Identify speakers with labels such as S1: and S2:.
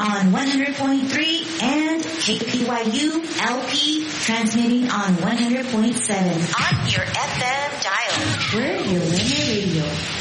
S1: on 100.3 and KPYU LP transmitting on 100.7 on your FM dial. We're your linear radio.